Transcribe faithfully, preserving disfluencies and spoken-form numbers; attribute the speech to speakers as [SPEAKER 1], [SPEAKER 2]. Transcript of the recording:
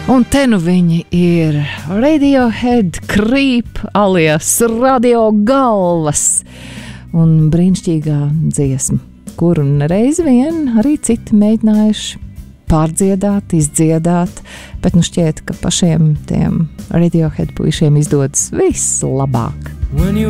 [SPEAKER 1] Un te nu viņi ir Radiohead Creep alias Radio Galvas un brīnišķīgā dziesma, kuru nereiz vien arī citi mēģinājuši pārdziedāt, izdziedāt, bet nu šķiet, ka pašiem tiem Radiohead puišiem izdodas vislabāk.